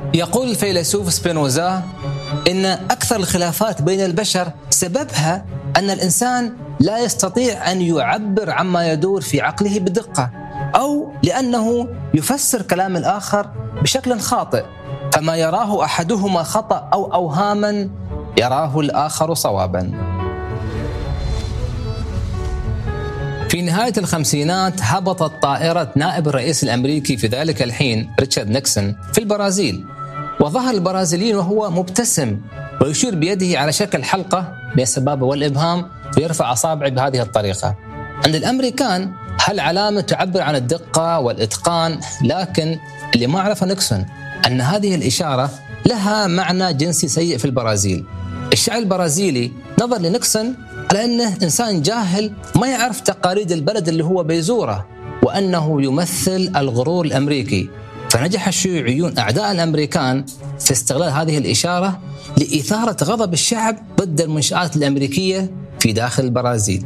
يقول الفيلسوف سبينوزا إن أكثر الخلافات بين البشر سببها أن الإنسان لا يستطيع أن يعبر عما يدور في عقله بدقة، أو لأنه يفسر كلام الآخر بشكل خاطئ، فما يراه أحدهما خطأ أو أوهاما يراه الآخر صوابا. في نهاية الخمسينات هبطت طائرة نائب الرئيس الأمريكي في ذلك الحين ريتشارد نيكسون في البرازيل، وظهر البرازيليين وهو مبتسم ويشير بيده على شكل حلقة بين السبابة والإبهام ويرفع أصابعه بهذه الطريقة. عند الأمريكان هالعلامة تعبر عن الدقة والإتقان، لكن اللي ما عرفه نيكسون أن هذه الإشارة لها معنى جنسي سيء في البرازيل. الشعب البرازيلي نظر لنيكسون على أنه إنسان جاهل ما يعرف تقاليد البلد اللي هو بيزوره، وأنه يمثل الغرور الأمريكي. فنجح الشيوعيون أعداء الأمريكان في استغلال هذه الإشارة لإثارة غضب الشعب ضد المنشآت الأمريكية في داخل البرازيل.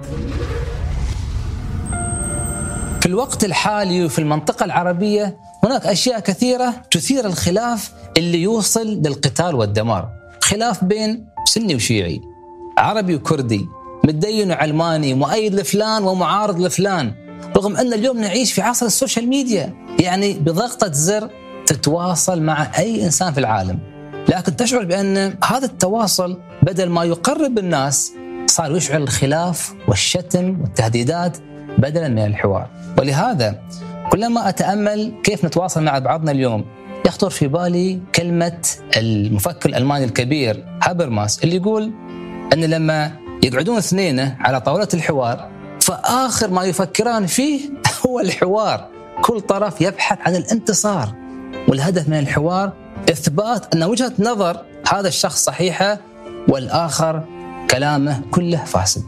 في الوقت الحالي وفي المنطقة العربية هناك أشياء كثيرة تثير الخلاف اللي يوصل للقتال والدمار. خلاف بين سني وشيعي، عربي وكردي، متدين وعلماني، مؤيد لفلان ومعارض لفلان، رغم أن اليوم نعيش في عصر السوشيال ميديا، يعني بضغطة زر تتواصل مع أي إنسان في العالم. لكن تشعر بأن هذا التواصل بدل ما يقرب الناس صار يشعل الخلاف والشتم والتهديدات بدلا من الحوار. ولهذا كلما أتأمل كيف نتواصل مع بعضنا اليوم يخطر في بالي كلمة المفكر الألماني الكبير هابرماس، اللي يقول أن لما يقعدون اثنين على طاولة الحوار فآخر ما يفكران فيه هو الحوار، كل طرف يبحث عن الانتصار، والهدف من الحوار إثبات أن وجهة نظر هذا الشخص صحيحة والآخر كلامه كله فاسد.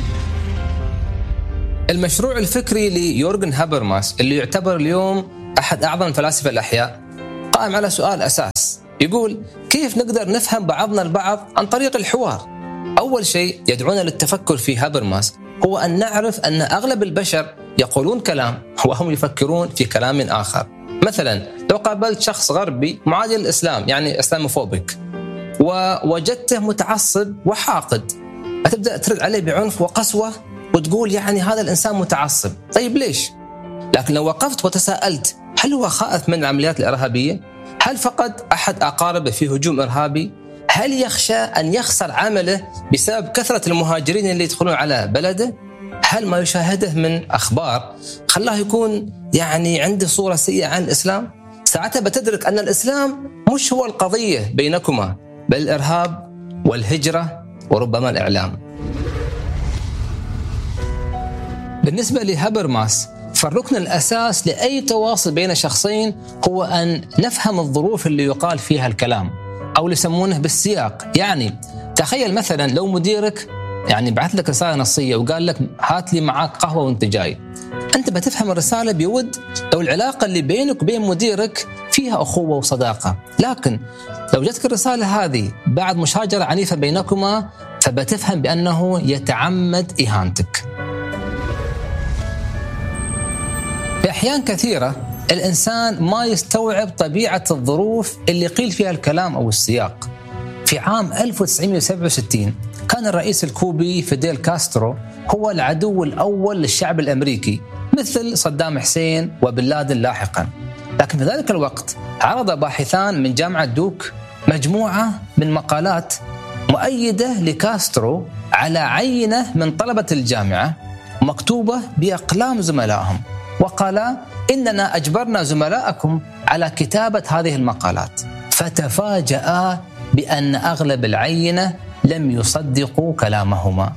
المشروع الفكري ليورغن هابرماس اللي يعتبر اليوم أحد أعظم الفلاسفة الأحياء قائم على سؤال أساس، يقول كيف نقدر نفهم بعضنا البعض عن طريق الحوار؟ أول شيء يدعونا للتفكر في هابرماس هو أن نعرف أن أغلب البشر يقولون كلام وهم يفكرون في كلام آخر. مثلا لو قابلت شخص غربي معادي للإسلام، يعني إسلاموفوبيك، ووجدته متعصب وحاقد، هتبدأ ترد عليه بعنف وقسوة وتقول يعني هذا الإنسان متعصب. طيب ليش؟ لكن لو وقفت وتساءلت هل هو خائف من العمليات الإرهابية؟ هل فقد أحد أقاربه في هجوم إرهابي؟ هل يخشى أن يخسر عمله بسبب كثرة المهاجرين اللي يدخلون على بلده؟ هل ما يشاهده من أخبار خلاه يكون يعني عنده صورة سيئة عن الإسلام؟ ساعتها بتدرك أن الإسلام مش هو القضية بينكما، بل الإرهاب والهجرة وربما الإعلام. بالنسبة لهابرماس فالركن الأساس لأي تواصل بين شخصين هو أن نفهم الظروف اللي يقال فيها الكلام، أو اللي يسمونه بالسياق. يعني تخيل مثلا لو مديرك يعني بعث لك رسالة نصية وقال لك هات لي معاك قهوة وانت جاي، أنت بتفهم الرسالة بيود لو العلاقة اللي بينك وبين مديرك فيها أخوة وصداقة. لكن لو جاتك الرسالة هذه بعد مشاجرة عنيفة بينكما فبتفهم بأنه يتعمد إهانتك. في أحيان كثيرة الإنسان ما يستوعب طبيعة الظروف اللي قيل فيها الكلام أو السياق. في عام 1967 كان الرئيس الكوبي فيديل كاسترو هو العدو الأول للشعب الأمريكي، مثل صدام حسين وبن لادن لاحقا. لكن في ذلك الوقت عرض باحثان من جامعة دوك مجموعة من مقالات مؤيدة لكاسترو على عينة من طلبة الجامعة مكتوبة بأقلام زملائهم، وقال إننا أجبرنا زملائكم على كتابة هذه المقالات. فتفاجأ بأن أغلب العينة لم يصدقوا كلامهما.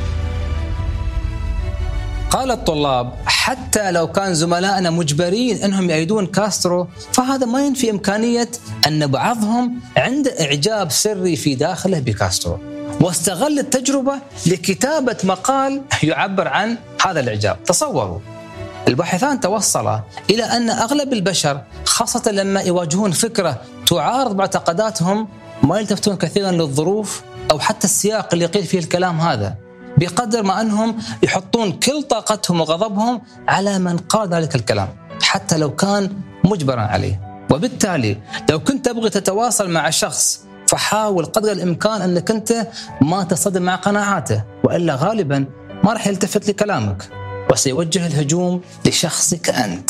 قال الطلاب حتى لو كان زملائنا مجبرين أنهم يأيدون كاسترو فهذا ما ينفي إمكانية أن بعضهم عنده إعجاب سري في داخله بكاسترو، واستغل التجربة لكتابة مقال يعبر عن هذا الإعجاب. تصوروا، الباحثان توصلا إلى أن أغلب البشر خاصة لما يواجهون فكرة تعارض معتقداتهم ما يلتفتون كثيرا للظروف أو حتى السياق اللي قيل فيه الكلام هذا، بقدر ما أنهم يحطون كل طاقتهم وغضبهم على من قال ذلك الكلام حتى لو كان مجبرا عليه. وبالتالي لو كنت تبغي تتواصل مع شخص فحاول قدر الإمكان أنك أنت ما تصطدم مع قناعاته، وإلا غالبا ما راح يلتفت لكلامك وسيوجه الهجوم لشخصك أنت.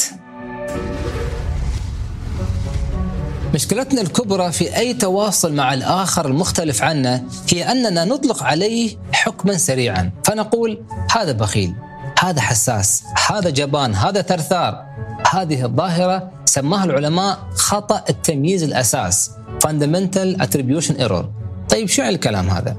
مشكلتنا الكبرى في أي تواصل مع الآخر المختلف عنا هي أننا نطلق عليه حكما سريعا، فنقول هذا بخيل، هذا حساس، هذا جبان، هذا ثرثار. هذه الظاهرة سماها العلماء خطأ التمييز الأساس Fundamental Attribution Error. طيب شو الكلام هذا؟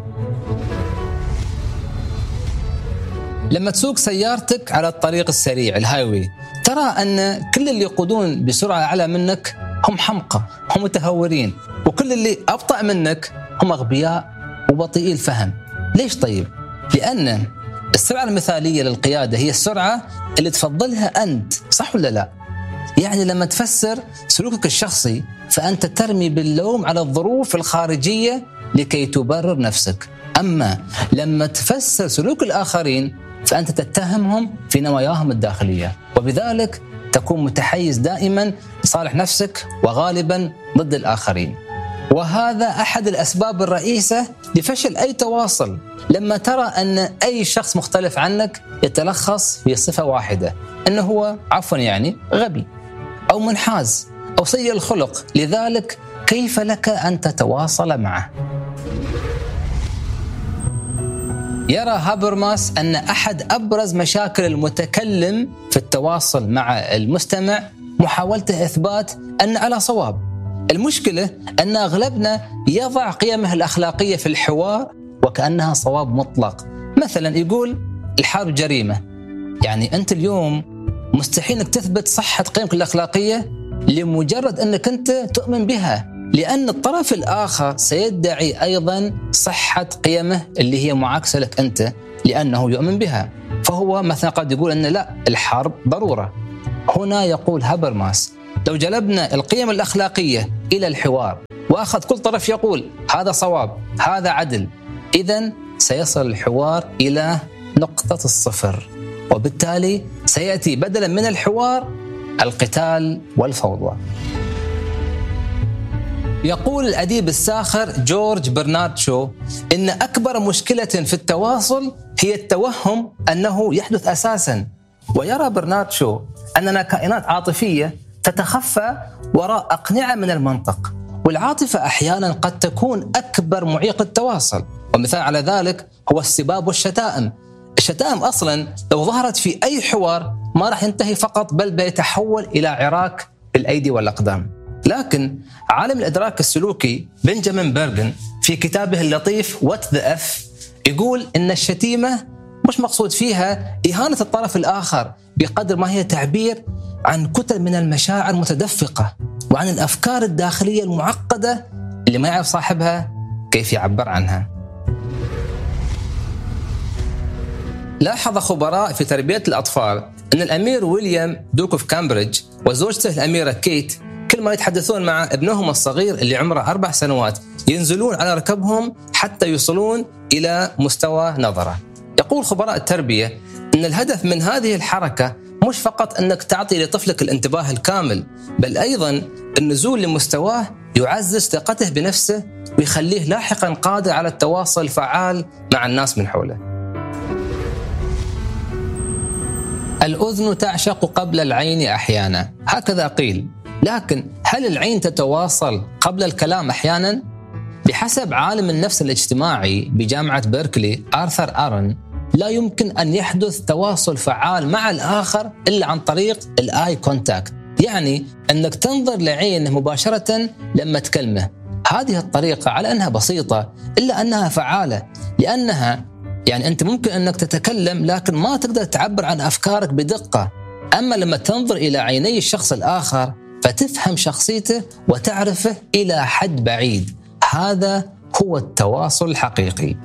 لما تسوق سيارتك على الطريق السريع الهايوي ترى أن كل اللي يقودون بسرعة أعلى منك هم حمقى، هم متهورين، وكل اللي أبطأ منك هم أغبياء وبطيئي الفهم. ليش طيب؟ لأن السرعة المثالية للقيادة هي السرعة اللي تفضلها أنت، صح ولا لا؟ يعني لما تفسر سلوكك الشخصي فأنت ترمي باللوم على الظروف الخارجية لكي تبرر نفسك، أما لما تفسر سلوك الآخرين فأنت تتهمهم في نواياهم الداخلية، وبذلك تكون متحيز دائما لصالح نفسك وغالبا ضد الآخرين. وهذا أحد الأسباب الرئيسة لفشل أي تواصل، لما ترى أن أي شخص مختلف عنك يتلخص في صفة واحدة، أنه هو يعني غبي أو منحاز أو سيء الخلق، لذلك كيف لك أن تتواصل معه؟ يرى هابرماس أن أحد أبرز مشاكل المتكلم في التواصل مع المستمع محاولته إثبات أن على صواب. المشكلة أن أغلبنا يضع قيمه الأخلاقية في الحوار وكأنها صواب مطلق. مثلا يقول الحرب جريمة، يعني أنت اليوم مستحيل أنك تثبت صحة قيمك الأخلاقية لمجرد أنك أنت تؤمن بها، لأن الطرف الآخر سيدعي أيضا صحة قيمه اللي هي معاكسة لك أنت لأنه يؤمن بها. فهو مثلا قد يقول أن لا، الحرب ضرورة. هنا يقول هابرماس لو جلبنا القيم الأخلاقية إلى الحوار وأخذ كل طرف يقول هذا صواب، هذا عدل، إذن سيصل الحوار إلى نقطة الصفر، وبالتالي سيأتي بدلا من الحوار القتال والفوضى. يقول الأديب الساخر جورج برنارد شو إن أكبر مشكلة في التواصل هي التوهم أنه يحدث أساسا. ويرى برنارد شو أننا كائنات عاطفية تتخفى وراء أقنعة من المنطق، والعاطفة أحيانا قد تكون أكبر معيق التواصل. ومثال على ذلك هو السباب والشتائم. الشتائم أصلا لو ظهرت في أي حوار ما راح ينتهي فقط، بل بيتحول إلى عراك بالأيدي والأقدام. لكن عالم الإدراك السلوكي بنجامين بيرغن في كتابه اللطيف What the F يقول إن الشتيمة مش مقصود فيها إهانة الطرف الآخر بقدر ما هي تعبير عن كتل من المشاعر المتدفقة وعن الأفكار الداخلية المعقدة اللي ما يعرف صاحبها كيف يعبر عنها. لاحظ خبراء في تربية الأطفال أن الأمير ويليام دوك اوف كامبريدج وزوجته الأميرة كيت كل ما يتحدثون مع ابنهم الصغير اللي عمره 4 سنوات ينزلون على ركبهم حتى يوصلون إلى مستوى نظره. يقول خبراء التربية أن الهدف من هذه الحركة مش فقط أنك تعطي لطفلك الانتباه الكامل، بل أيضا النزول لمستواه يعزز ثقته بنفسه ويخليه لاحقا قادر على التواصل الفعال مع الناس من حوله. الأذن تعشق قبل العين أحيانا، هكذا قيل. لكن هل العين تتواصل قبل الكلام أحيانا؟ بحسب عالم النفس الاجتماعي بجامعة بيركلي آرثر أرون، لا يمكن أن يحدث تواصل فعال مع الآخر إلا عن طريق الآي كونتاكت، يعني أنك تنظر لعينه مباشرة لما تكلمه. هذه الطريقة على أنها بسيطة إلا أنها فعالة، لأنها يعني أنت ممكن أنك تتكلم لكن ما تقدر تعبر عن أفكارك بدقة. أما لما تنظر إلى عيني الشخص الآخر فتفهم شخصيته وتعرفه إلى حد بعيد. هذا هو التواصل الحقيقي.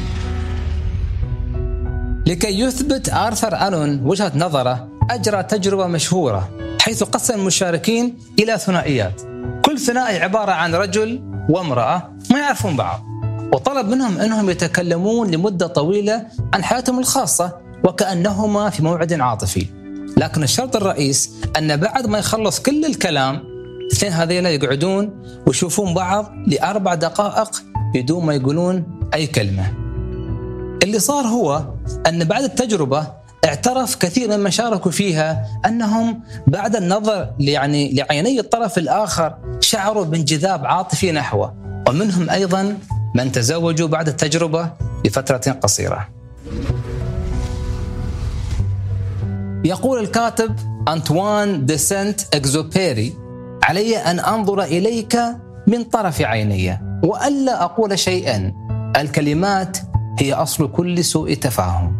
لكي يثبت آرثر أرون وجهة نظره أجرى تجربة مشهورة حيث قسم المشاركين إلى ثنائيات، كل ثنائي عبارة عن رجل وامرأة ما يعرفون بعض، وطلب منهم أنهم يتكلمون لمدة طويلة عن حياتهم الخاصة وكأنهما في موعد عاطفي. لكن الشرط الرئيس أن بعد ما يخلص كل الكلام الاثنين هذيلا يقعدون ويشوفون بعض ل4 دقائق بدون ما يقولون أي كلمة. اللي صار هو أن بعد التجربة اعترف كثير ممن شاركوا فيها أنهم بعد النظر لعيني الطرف الآخر شعروا بانجذاب عاطفي نحوه، ومنهم أيضا من تزوجوا بعد التجربة بفترة قصيرة. يقول الكاتب أنطوان دي سنت إكزوبيري: علي أن أنظر إليك من طرف عيني وألا أقول شيئا، الكلمات هي أصل كل سوء تفاهم.